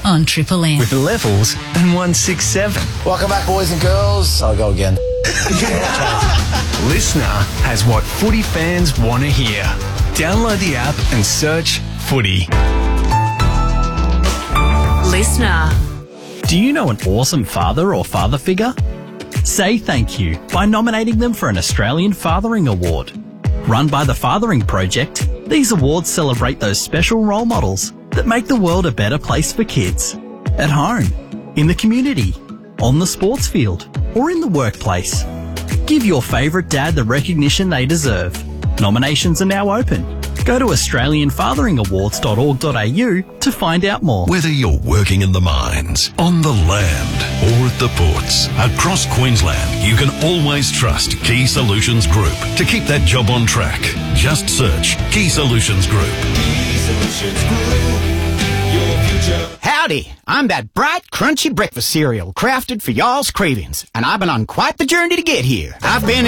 on Triple M. With levels and 167. Welcome back, boys and girls. I'll go again. Listener has what footy fans want to hear. Download the app and search Footy. Listener. Do you know an awesome father or father figure? Say thank you by nominating them for an Australian Fathering Award. Run by the Fathering Project, these awards celebrate those special role models that make the world a better place for kids. At home, in the community, on the sports field, or in the workplace. Give your favourite dad the recognition they deserve. Nominations are now open. Go to australianfatheringawards.org.au to find out more. Whether you're working in the mines, on the land, or at the ports, across Queensland, you can always trust Key Solutions Group to keep that job on track. Just search Key Solutions Group. Key Solutions Group, your future. Howdy, I'm that bright, crunchy breakfast cereal crafted for y'all's cravings, and I've been on quite the journey to get here. I've been